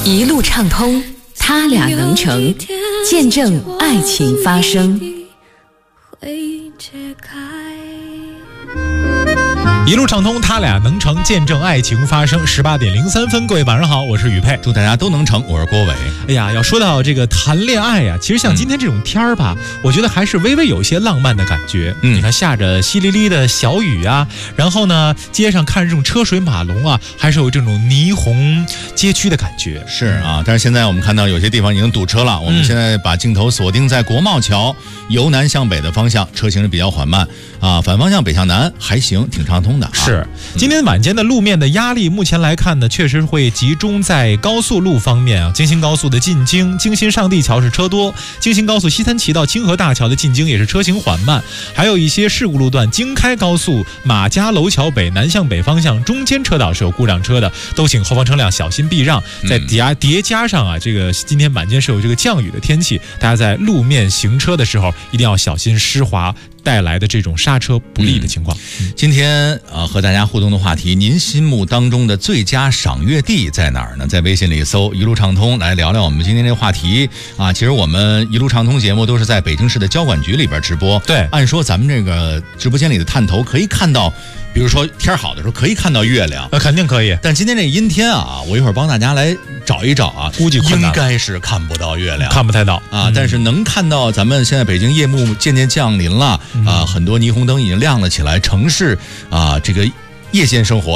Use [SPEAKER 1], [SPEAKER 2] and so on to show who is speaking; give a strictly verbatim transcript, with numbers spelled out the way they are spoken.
[SPEAKER 1] 一路畅通，他俩能成，见证爱情发生。
[SPEAKER 2] 一路畅通，他俩能成，见证爱情发生。十八点零三分，各位晚上好，我是宇佩，
[SPEAKER 3] 祝大家都能成，我是郭伟。
[SPEAKER 2] 哎呀，要说到这个谈恋爱呀、啊，其实像今天这种天儿吧、嗯，我觉得还是微微有些浪漫的感觉。嗯，你看下着淅沥沥的小雨啊，然后呢，街上看这种车水马龙啊，还是有这种霓虹街区的感觉。
[SPEAKER 3] 是啊，但是现在我们看到有些地方已经堵车了。我们现在把镜头锁定在国贸桥由南向北的方向，车行是比较缓慢啊，反方向北向南还行，挺畅通的。啊、
[SPEAKER 2] 是，今天晚间的路面的压力，目前来看呢，确实会集中在高速路方面啊。京新高速的进京、京新上地桥是车多，京新高速西三旗到清河大桥的进京也是车行缓慢，还有一些事故路段，京开高速马家楼桥北南向北方向中间车道是有故障车的，都请后方车辆小心避让。再叠叠加上啊，这个今天晚间是有这个降雨的天气，大家在路面行车的时候一定要小心湿滑带来的这种刹车不利的情况。
[SPEAKER 3] 嗯、今天呃和大家互动的话题，您心目当中的最佳赏月地在哪儿呢？在微信里搜一路畅通来聊聊我们今天这个话题啊。其实我们一路畅通节目都是在北京市的交管局里边直播。
[SPEAKER 2] 对，
[SPEAKER 3] 按说咱们这个直播间里的探头可以看到，比如说天好的时候可以看到月亮，
[SPEAKER 2] 那、呃、肯定可以。
[SPEAKER 3] 但今天这个阴天啊，我一会儿帮大家来找一找啊，
[SPEAKER 2] 估计
[SPEAKER 3] 应该是看不到月亮，
[SPEAKER 2] 看不太到
[SPEAKER 3] 啊、
[SPEAKER 2] 嗯。
[SPEAKER 3] 但是能看到，咱们现在北京夜幕渐渐降临了啊、嗯，很多霓虹灯已经亮了起来，城市啊这个夜间生活